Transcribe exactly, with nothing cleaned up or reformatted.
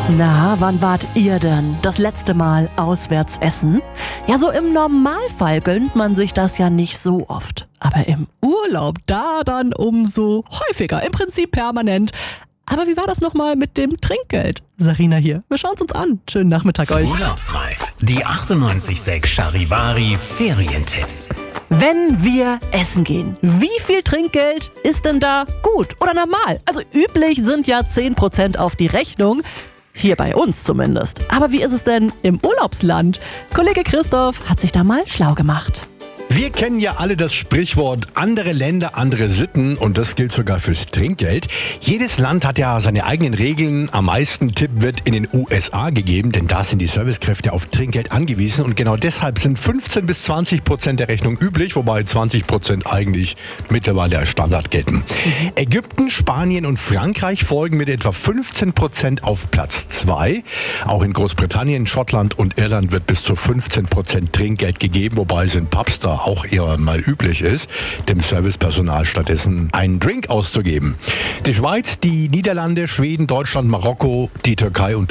Na, wann wart ihr denn das letzte Mal auswärts essen? Ja, so im Normalfall gönnt man sich das ja nicht so oft. Aber im Urlaub, da dann umso häufiger, im Prinzip permanent. Aber wie war das nochmal mit dem Trinkgeld? Sarina hier, wir schauen es uns an. Schönen Nachmittag euch. Urlaubsreif, die achtundneunzig Komma sechs Charivari Ferientipps. Wenn wir essen gehen, wie viel Trinkgeld ist denn da gut oder normal? Also üblich sind ja zehn Prozent auf die Rechnung. Hier bei uns zumindest. Aber wie ist es denn im Urlaubsland? Kollege Christoph hat sich da mal schlau gemacht. Wir kennen ja alle das Sprichwort andere Länder, andere Sitten und das gilt sogar fürs Trinkgeld. Jedes Land hat ja seine eigenen Regeln. Am meisten Tipp wird in den U S A gegeben, denn da sind die Servicekräfte auf Trinkgeld angewiesen und genau deshalb sind fünfzehn bis zwanzig Prozent der Rechnung üblich, wobei zwanzig Prozent eigentlich mittlerweile als Standard gelten. Mhm. Ägypten, Spanien und Frankreich folgen mit etwa fünfzehn Prozent auf Platz zwei. Auch in Großbritannien, Schottland und Irland wird bis zu fünfzehn Prozent Trinkgeld gegeben, wobei es in Pubs da auch eher mal üblich ist, dem Servicepersonal stattdessen einen Drink auszugeben. Die Schweiz, die Niederlande, Schweden, Deutschland, Marokko, die Türkei und